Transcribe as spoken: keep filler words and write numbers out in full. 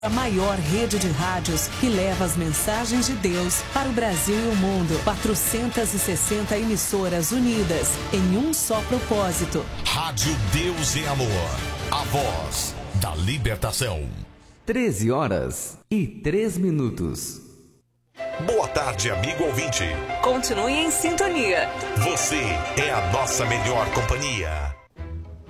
A maior rede de rádios que leva as mensagens de Deus para o Brasil e o mundo. quatrocentas e sessenta emissoras unidas em um só propósito. Rádio Deus e Amor. A voz da libertação. treze horas e três minutos. Boa tarde, amigo ouvinte. Continue em sintonia. Você é a nossa melhor companhia.